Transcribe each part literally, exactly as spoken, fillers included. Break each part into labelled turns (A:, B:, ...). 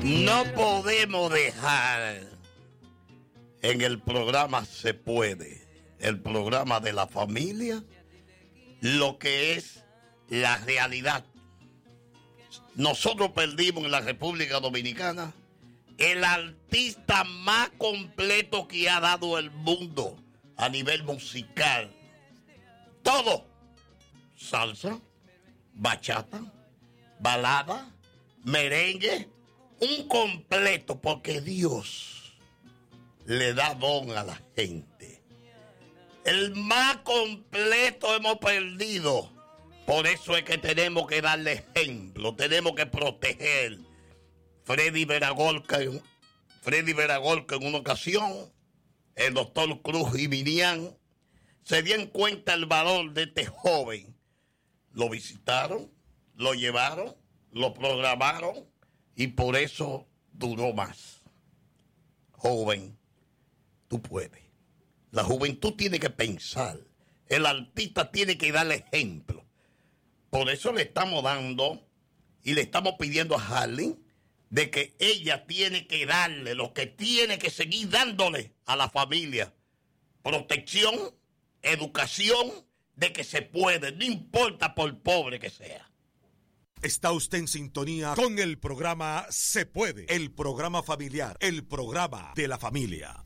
A: No podemos dejar en el programa Se Puede, el programa de la familia, lo que es la realidad. Nosotros perdimos en la República Dominicana el artista más completo que ha dado el mundo a nivel musical. Todo. Salsa, bachata, balada, merengue, un completo, porque Dios le da don a la gente. El más completo hemos perdido. Por eso es que tenemos que darle ejemplo, tenemos que proteger. Freddy Veragolca, Freddy Veragolca en una ocasión, el doctor Cruz y Minian, se dieron cuenta el valor de este joven. Lo visitaron, lo llevaron, lo programaron y por eso duró más. Joven, tú puedes. La juventud tiene que pensar. El artista tiene que darle ejemplo. Por eso le estamos dando y le estamos pidiendo a Harley de que ella tiene que darle lo que tiene que seguir dándole a la familia. Protección, educación, de que se puede, no importa por pobre que sea.
B: Está usted en sintonía con el programa Se Puede, el programa familiar, el programa de la familia.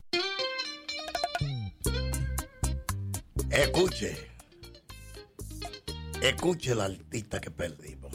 A: Escuche, escuche el artista que perdimos.